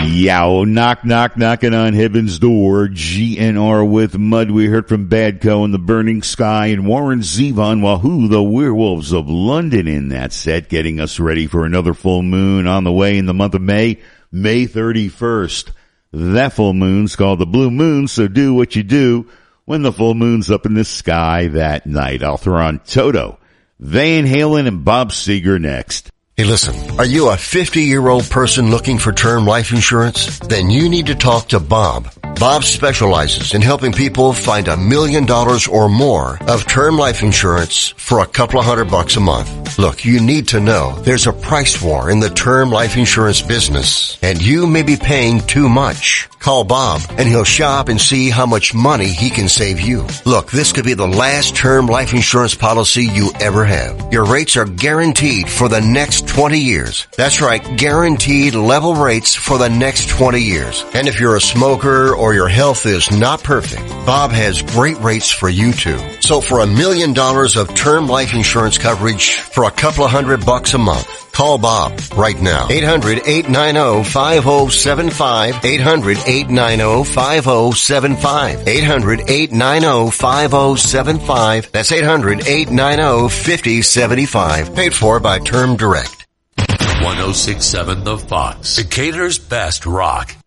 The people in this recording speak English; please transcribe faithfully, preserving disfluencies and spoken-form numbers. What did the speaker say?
Yow, knock, knock, knocking on heaven's door. G N R with Mud. We heard from Badco and the Burning Sky and Warren Zevon, Wahoo, the Werewolves of London in that set, getting us ready for another full moon on the way in the month of May, May thirty-first. That full moon's called the Blue Moon, so do what you do when the full moon's up in the sky that night. I'll throw on Toto, Van Halen, and Bob Seger next. Hey, listen, are you a fifty-year-old person looking for term life insurance? Then you need to talk to Bob. Bob specializes in helping people find a million dollars or more of term life insurance for a couple of hundred bucks a month. Look, you need to know there's a price war in the term life insurance business, and you may be paying too much. Call Bob, and he'll shop and see how much money he can save you. Look, this could be the last term life insurance policy you ever have. Your rates are guaranteed for the next twenty years. That's right, guaranteed level rates for the next twenty years. And if you're a smoker or your health is not perfect, Bob has great rates for you too. So for a million dollars of term life insurance coverage for a couple of hundred bucks a month, call Bob right now. eight hundred, eight nine zero, five zero seven five. eight hundred, eight nine zero, five zero seven five. eight hundred, eight nine zero, five zero seven five. That's eight hundred, eight nine zero, five zero seven five. Paid for by Term Direct. one oh six point seven The Fox, Decatur's best rock.